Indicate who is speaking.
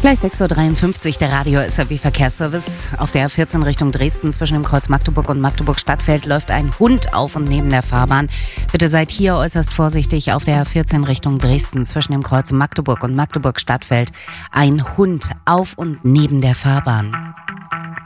Speaker 1: Gleich 6.53 Uhr, der Radio SRW-Verkehrsservice. Auf der A14 Richtung Dresden zwischen dem Kreuz Magdeburg und Magdeburg-Stadtfeld läuft ein Hund auf und neben der Fahrbahn. Bitte seid hier äußerst vorsichtig. Auf der A14 Richtung Dresden zwischen dem Kreuz Magdeburg und Magdeburg-Stadtfeld ein Hund auf und neben der Fahrbahn.